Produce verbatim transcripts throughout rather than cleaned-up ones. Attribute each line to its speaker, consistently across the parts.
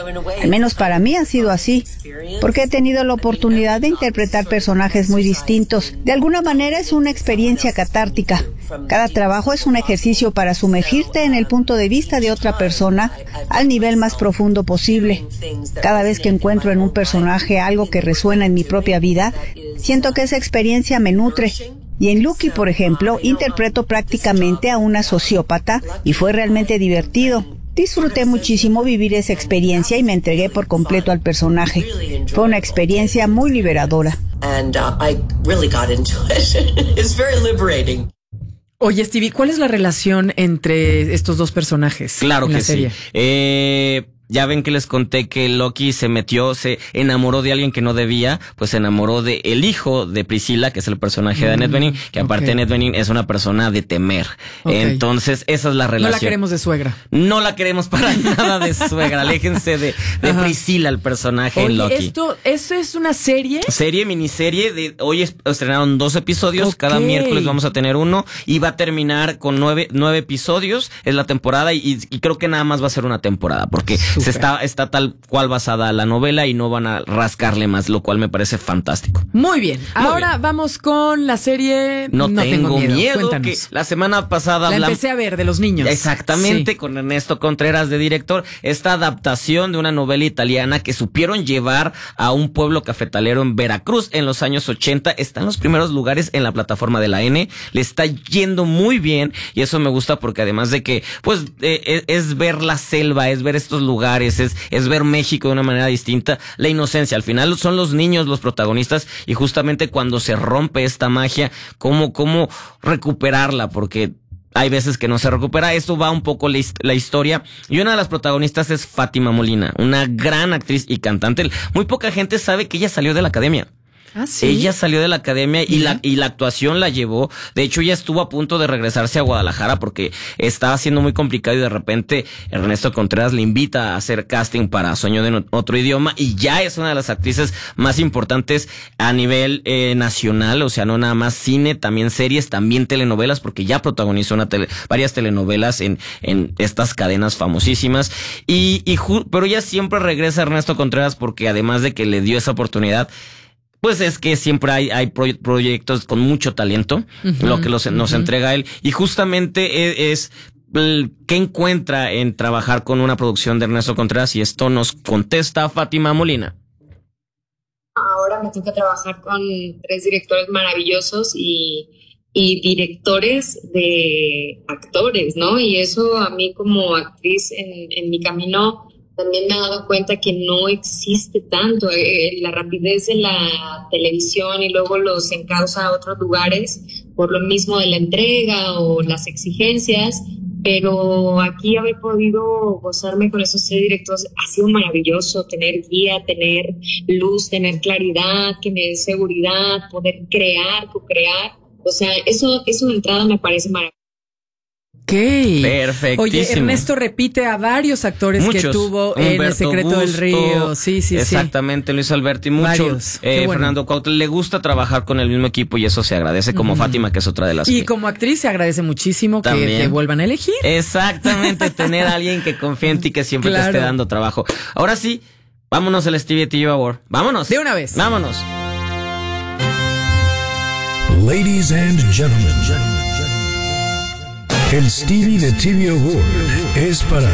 Speaker 1: Al menos para mí ha sido así, porque he tenido la oportunidad de interpretar personajes muy distintos. De alguna manera es una experiencia catártica. Cada trabajo es un ejercicio para sumergirte en el punto de vista de otra persona al nivel más profundo posible. Cada vez que encuentro en un personaje algo que resuena en mi propia vida, siento que esa experiencia me nutre. Y en Lucky, por ejemplo, interpreto prácticamente a una sociópata y fue realmente divertido. Disfruté muchísimo vivir esa experiencia y me entregué por completo al personaje. Fue una experiencia muy liberadora.
Speaker 2: Oye, Stevie, ¿cuál es la relación entre estos dos personajes?
Speaker 3: Claro
Speaker 2: en
Speaker 3: que
Speaker 2: la serie?
Speaker 3: sí. Eh... Ya ven que les conté que Loki se metió, se enamoró de alguien que no debía, pues se enamoró de el hijo de Priscilla, que es el personaje de Annette Bening, que aparte okay. Annette Bening es una persona de temer. Okay. Entonces, esa es la relación.
Speaker 2: No la queremos de suegra.
Speaker 3: No la queremos para nada de suegra. Aléjense de, de Priscilla, el personaje
Speaker 2: Oye,
Speaker 3: en Loki.
Speaker 2: Esto, ¿Eso es una serie?
Speaker 3: Serie, miniserie. De, hoy estrenaron dos episodios. Okay. Cada miércoles vamos a tener uno. Y va a terminar con nueve, nueve episodios. Es la temporada y, y creo que nada más va a ser una temporada. Porque Se está, está tal cual basada la novela y no van a rascarle más, lo cual me parece fantástico.
Speaker 2: Muy bien. Muy Ahora bien. Vamos con la serie
Speaker 3: No, no tengo, tengo miedo.
Speaker 2: miedo
Speaker 3: que la semana pasada
Speaker 2: la empecé a ver de los niños.
Speaker 3: Exactamente, sí. Con Ernesto Contreras de director. Esta adaptación de una novela italiana que supieron llevar a un pueblo cafetalero en Veracruz en los años ochenta. Está en los primeros lugares en la plataforma de la N. Le está yendo muy bien y eso me gusta porque además de que pues eh, es ver la selva, es ver estos lugares, Es, es ver México de una manera distinta, la inocencia, al final son los niños los protagonistas y justamente cuando se rompe esta magia, cómo, cómo recuperarla, porque hay veces que no se recupera. Esto va un poco la, la historia y una de las protagonistas es Fátima Molina, una gran actriz y cantante. Muy poca gente sabe que ella salió de la academia.
Speaker 2: ¿Ah, sí?
Speaker 3: Ella salió de la academia y la, y la actuación la llevó. De hecho, ella estuvo a punto de regresarse a Guadalajara porque estaba siendo muy complicado y de repente Ernesto Contreras le invita a hacer casting para Sueño de Otro Idioma y ya es una de las actrices más importantes a nivel eh, nacional. O sea, no nada más cine, también series, también telenovelas, porque ya protagonizó una tele, varias telenovelas en, en estas cadenas famosísimas. Y, y ju- pero ella siempre regresa a Ernesto Contreras porque además de que le dio esa oportunidad, pues es que siempre hay, hay pro- proyectos con mucho talento, uh-huh, lo que los, uh-huh. nos entrega él. Y justamente es, es el, ¿qué encuentra en trabajar con una producción de Ernesto Contreras? Y esto nos contesta Fátima Molina.
Speaker 4: Ahora me toca trabajar con tres directores maravillosos y, y directores de actores, ¿no? Y eso a mí como actriz en, en mi camino también me he dado cuenta que no existe tanto eh, la rapidez de la televisión y luego los encausa a otros lugares por lo mismo de la entrega o las exigencias, pero aquí haber podido gozarme con esos tres directores ha sido maravilloso, tener guía, tener luz, tener claridad, tener seguridad, poder crear, co-crear, o sea, eso, eso de entrada me parece maravilloso.
Speaker 2: Okay.
Speaker 3: Perfectísimo.
Speaker 2: Oye, Ernesto repite a varios actores
Speaker 3: muchos.
Speaker 2: que tuvo
Speaker 3: Humberto
Speaker 2: en El Secreto
Speaker 3: Busto,
Speaker 2: del Río. Sí, sí,
Speaker 3: exactamente,
Speaker 2: sí.
Speaker 3: Luis Alberto y muchos. Eh, bueno. Fernando Cuauhtémoc, le gusta trabajar con el mismo equipo y eso se agradece, como uh-huh. Fátima, que es otra de las.
Speaker 2: Y
Speaker 3: que...
Speaker 2: como actriz se agradece muchísimo que, que vuelvan a elegir.
Speaker 3: Exactamente, tener a alguien que confíe en ti, que siempre claro. te esté dando trabajo. Ahora sí, vámonos al Stevie T V Award. Vámonos.
Speaker 2: De una vez.
Speaker 3: Vámonos.
Speaker 5: Ladies and gentlemen, el Stevie de T V Award es para...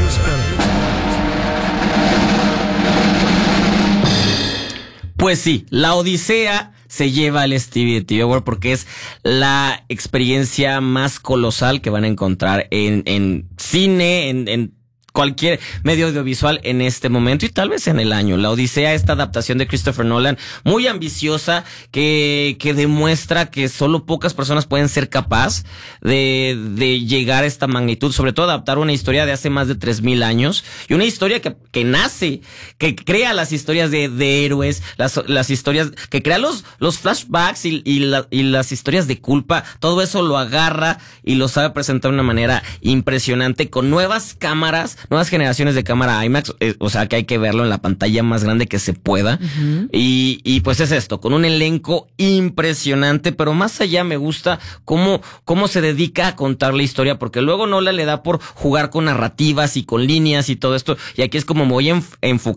Speaker 3: Pues sí, La Odisea se lleva el Stevie de T V Award porque es la experiencia más colosal que van a encontrar en, en cine, en, en cualquier medio audiovisual en este momento y tal vez en el año. La Odisea, esta adaptación de Christopher Nolan, muy ambiciosa, que, que demuestra que solo pocas personas pueden ser capaz de, de llegar a esta magnitud, sobre todo adaptar una historia de hace más de tres mil años y una historia que, que nace, que crea las historias de, de héroes, las, las historias, que crea los, los flashbacks y, y, la, y las historias de culpa, todo eso lo agarra y lo sabe presentar de una manera impresionante con nuevas cámaras, nuevas generaciones de cámara IMAX, eh, o sea que hay que verlo en la pantalla más grande que se pueda. Uh-huh. Y, y pues es esto, con un elenco impresionante, pero más allá me gusta cómo, cómo se dedica a contar la historia, porque luego Nolan le da por jugar con narrativas y con líneas y todo esto, y aquí es como me voy a enf- enfocar